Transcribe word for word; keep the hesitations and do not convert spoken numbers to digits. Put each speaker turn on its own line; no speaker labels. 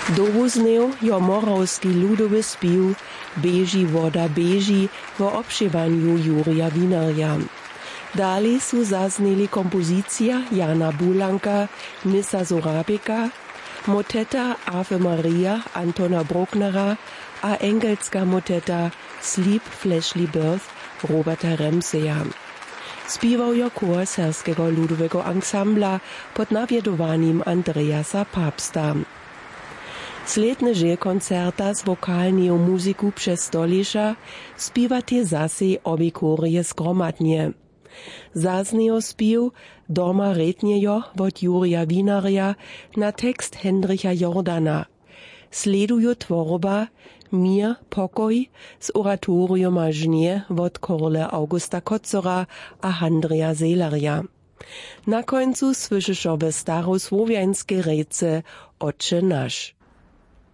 Dowózneł jo morawski ludowy spił Beži woda beži wo obšěwanju Jurija Wienerja. Dali su zazneli kompozicja Jana Bulanka, Nissa Zorabeka, moteta Ave Maria Antona Brucknera a engelska moteta Sleep Fleshly Birth Roberta Ramseya. Spiwał jo kor Serskiego ludowego ansambla pod nawiedowaniem Andreasa Papsta. Sledne koncerta z wokalneju muziku przez stolisza spiwate zase obie korie skromadnie. Zaznejo spił doma redniejo wot Jurija Wienerja na tekst Hendricha Jordana. Sleduju tworba Mir, pokoj z oratoriuma Žnie wot Korle Augusta Kocora a Handrija Selerja. Na końcu słyszysz we starosłowiańskie rece Ocze nasz.